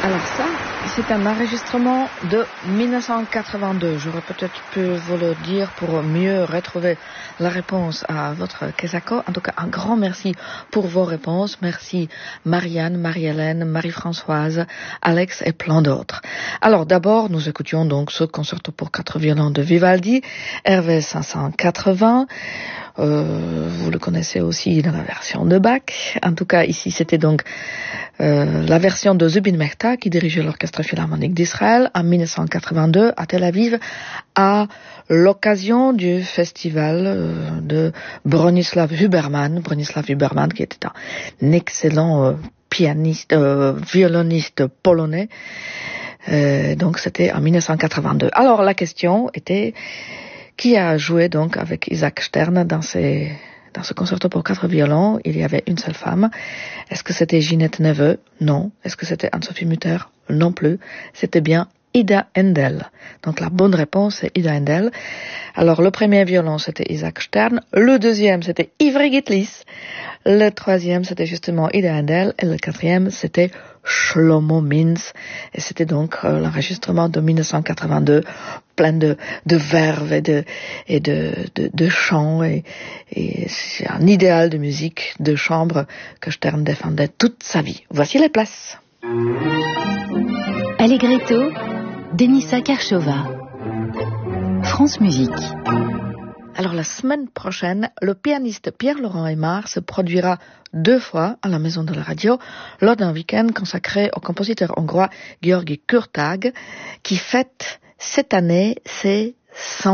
Alors ça, c'est un enregistrement de 1982. J'aurais peut-être pu vous le dire pour mieux retrouver la réponse à votre Kesako. En tout cas, un grand merci pour vos réponses. Merci Marianne, Marie-Hélène, Marie-Françoise, Alex et plein d'autres. Alors d'abord, nous écoutions donc ce concerto pour 4 violons de Vivaldi, RV 580. Vous le connaissez aussi dans la version de Bach. En tout cas, ici, c'était donc la version de Zubin Mehta qui dirigeait l'Orchestre Philharmonique d'Israël en 1982 à Tel Aviv à l'occasion du festival de Bronislaw Huberman qui était un excellent pianiste, violoniste polonais. Donc c'était en 1982. Alors la question était qui a joué donc avec Isaac Stern dans ce concerto pour 4 violons? Il y avait une seule femme. Est-ce que c'était Ginette Neveu? Non. Est-ce que c'était Anne-Sophie Mutter? Non plus. C'était bien Ida Endel. Donc la bonne réponse c'est Ida Endel. Alors le premier violon c'était Isaac Stern, le deuxième c'était Ivry Gitlis, le troisième c'était justement Ida Endel et le quatrième c'était Shlomo Mintz. Et c'était donc l'enregistrement de 1982, plein de verve et de chants et c'est un idéal de musique de chambre que Stern défendait toute sa vie. Voici les places. Allegretto, Denisa Karchova, France Musique. Alors la semaine prochaine, le pianiste Pierre-Laurent Aymar se produira 2 fois à la Maison de la Radio lors d'un week-end consacré au compositeur hongrois György Kurtág qui fête cette année ses 100